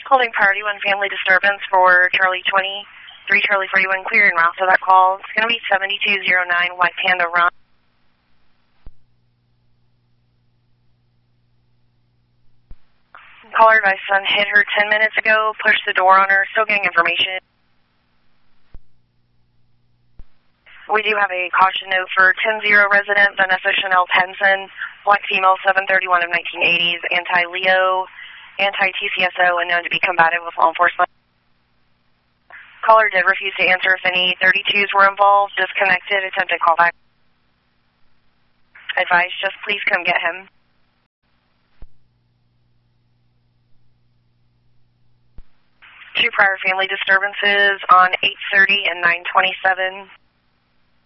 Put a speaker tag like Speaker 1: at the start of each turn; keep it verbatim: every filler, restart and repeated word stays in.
Speaker 1: Holding priority one family disturbance for Charlie twenty, three Charlie forty-one, clear and route for that call. It's going to be seventy-two oh nine White Panda Run. Caller advised son hit her ten minutes ago, pushed the door on her, still getting information. We do have a caution note for ten zero resident Vanessa Chanel Penson, black female, seven thirty-one of nineteen eighties, anti-Leo, anti-T C S O, and known to be combative with law enforcement. Caller did refuse to answer if any thirty-twos were involved, disconnected, attempted callback. Advice, just please come get him. Two prior family disturbances on eight thirty and nine twenty-seven.